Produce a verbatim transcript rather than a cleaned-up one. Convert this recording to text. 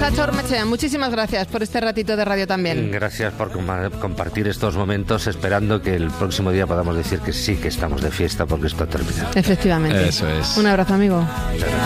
Sacha Ormechea, muchísimas gracias por este ratito de radio también. Gracias por compartir estos momentos, esperando que el próximo día podamos decir que sí que estamos de fiesta porque esto ha terminado. Efectivamente. Eso es. Un abrazo, amigo.